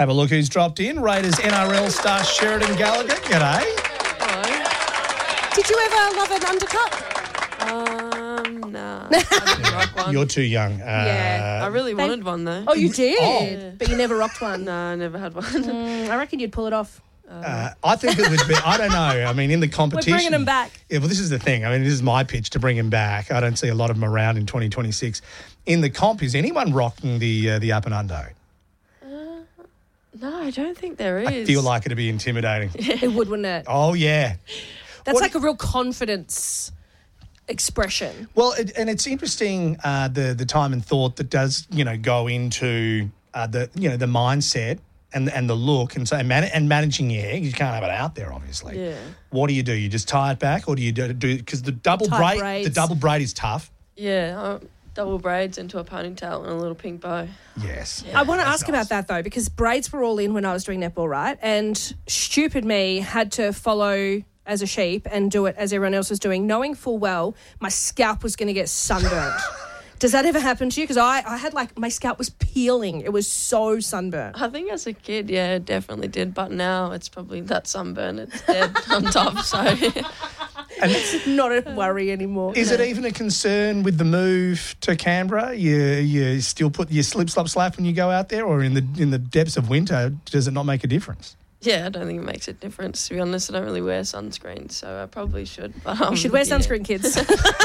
Have a look who's dropped in. Raiders NRL star Sheridan Gallagher. G'day. Hello. Did you ever love an undercut? Nah. I didn't rock one. You're too young. Yeah. I really wanted one though. Oh, you did? Oh. But you never rocked one? No, I never had one. I reckon you'd pull it off. I think it would be, I don't know. I mean, in the competition. We're bringing them back. Yeah, well, this is the thing. I mean, this is my pitch to bring him back. I don't see a lot of them around in 2026. In the comp, is anyone rocking the up and under? No, I don't think there is. I feel like it'd be intimidating. It would, wouldn't it? Oh, yeah. That's What like a real confidence expression. Well, and it's interesting the time and thought that does, go into the mindset and the look and so and managing your hair. You can't have it out there, obviously. Yeah. What do? You just tie it back, or do you do because the double Tight braid? The braids. double braid is tough. Yeah, double braids into a ponytail and a little pink bow. Yes. I want to That's ask nice. about that, though, because braids were all in when I was doing netball, right? And stupid me had to follow as a sheep and do it as everyone else was doing, knowing full well my scalp was going to get sunburnt. Does that ever happen to you? Because I had my scalp was peeling. It was so sunburnt. I think as a kid, yeah, it definitely did. But now it's probably that sunburn. It's dead on top. So It's not a worry anymore. Is it even a concern with the move to Canberra? You still put your slip, slop, slap when you go out there, or in the depths of winter, does it not make a difference? yeah, I don't think it makes a difference. To be honest, I don't really wear sunscreen, so I probably should. But, You should wear yeah. sunscreen, kids.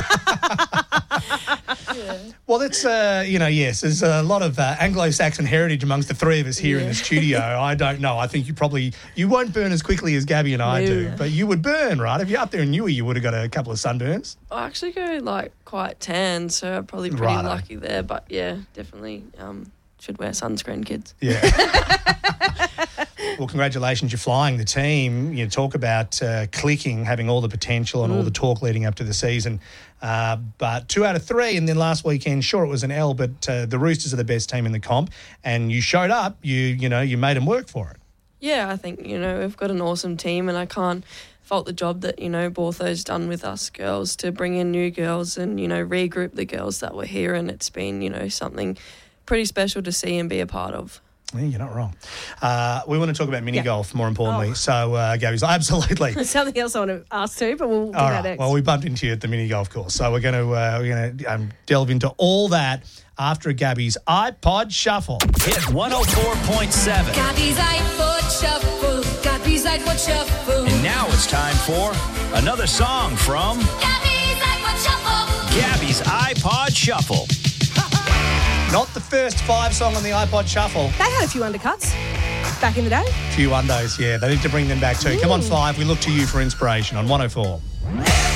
Well, that's, yes, there's a lot of Anglo-Saxon heritage amongst the three of us here in the studio. I don't know. I think you won't burn as quickly as Gabby and I do, but you would burn, right? If you're up there in Newey, you would have got a couple of sunburns. I actually go quite tan, so I'm probably pretty Righto. lucky there. But yeah, definitely should wear sunscreen, kids. Yeah. Well, congratulations. You're flying the team. You talk about clicking, having all the potential and all the talk leading up to the season. But 2 out of 3, and then last weekend, sure, it was an L, but the Roosters are the best team in the comp, and you showed up. You made them work for it. Yeah, I think, we've got an awesome team, and I can't fault the job that, Bortho's done with us girls to bring in new girls and, regroup the girls that were here, and it's been, something pretty special to see and be a part of. Yeah, you're not wrong. We want to talk about mini golf, more importantly. Oh. So, Gabby's absolutely. There's something else I want to ask too, but we'll do All that right. next. Well, we bumped into you at the mini golf course, so we're going to delve into all that after Gabby's iPod Shuffle. Hit 104.7. Gabby's iPod Shuffle. Gabby's iPod Shuffle. And now it's time for another song from Gabby's iPod Shuffle. Gabby's iPod Shuffle. Not the first 5 song on the iPod Shuffle. They had a few undercuts back in the day. Few undos, yeah. They need to bring them back too. Come on, 5. We look to you for inspiration on 104.